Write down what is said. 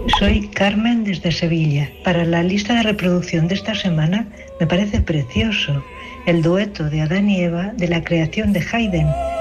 Soy Carmen desde Sevilla. Para la lista de reproducción de esta semana me parece precioso el dueto de Adán y Eva de la creación de Haydn,